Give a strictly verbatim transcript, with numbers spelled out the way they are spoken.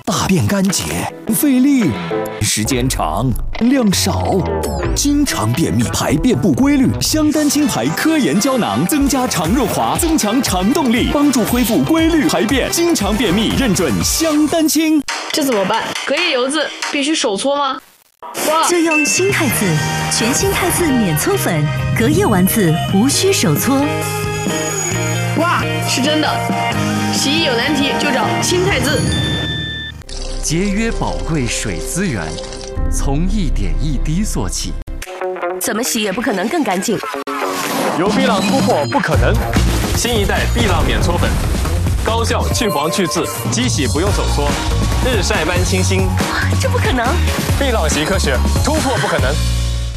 大便干结，费力，时间长，量少，经常便秘，排便不规律。香丹清牌科研胶囊增加肠润滑，增强肠动力，帮助恢复规律排便。经常便秘，认准香丹清。 这怎么办？隔夜油渍必须手搓吗？哇！ 就用新汰渍，全新汰渍免搓粉，隔夜丸子无需手搓。 哇，是真的！洗衣有难题就找新汰渍。 节约宝贵水资源，从一点一滴做起。 怎么洗也不可能更干净。 有碧浪突破不可能，新一代碧浪免搓粉，高效去黄去渍，机洗不用手搓，日晒般清新。 这不可能！ 碧浪习科学，突破不可能。